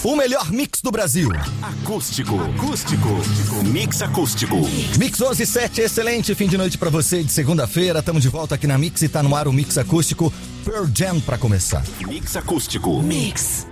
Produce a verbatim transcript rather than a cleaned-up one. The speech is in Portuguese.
O melhor mix do Brasil. Acústico. Acústico. Mix acústico. Mix onze e sete, excelente fim de noite pra você de segunda-feira. Estamos de volta aqui na Mix e tá no ar o Mix Acústico. Pearl Jam pra começar. Mix acústico. Mix.